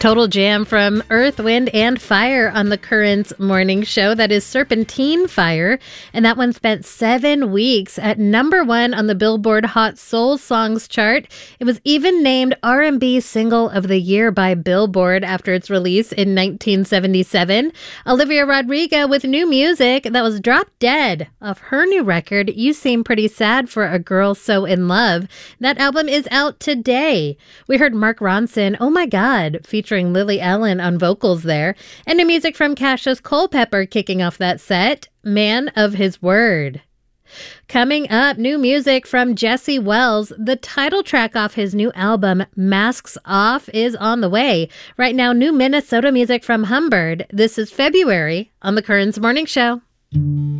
Total jam from Earth, Wind, and Fire on the Currents morning show. That is Serpentine Fire. And that one spent 7 weeks at #1 on the Billboard Hot Soul Songs chart. It was even named R&B Single of the Year by Billboard after its release in 1977. Olivia Rodrigo with new music that was dropped dead off her new record, You Seem Pretty Sad for a Girl So in Love. That album is out today. We heard Mark Ronson, Oh My God, featuring Lily Allen on vocals there. And new music from Cassius Culpepper kicking off that set, Man of His Word. Coming up, new music from Jesse Wells. The title track off his new album, Masks Off, is on the way. Right now, new Minnesota music from Humbird. This is February on the Currents Morning Show.